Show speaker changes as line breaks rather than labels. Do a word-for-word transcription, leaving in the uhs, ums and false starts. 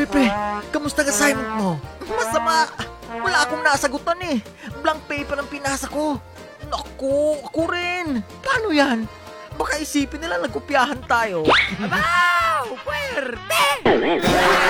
Pre, pre, kamusta ang assignment mo? Masama. Wala akong nasagutan eh. Blank paper ang pinasa ko. Naku, ako rin. Paano yan? Baka isipin nila nagkopyahan tayo. Abaw! Puwerte!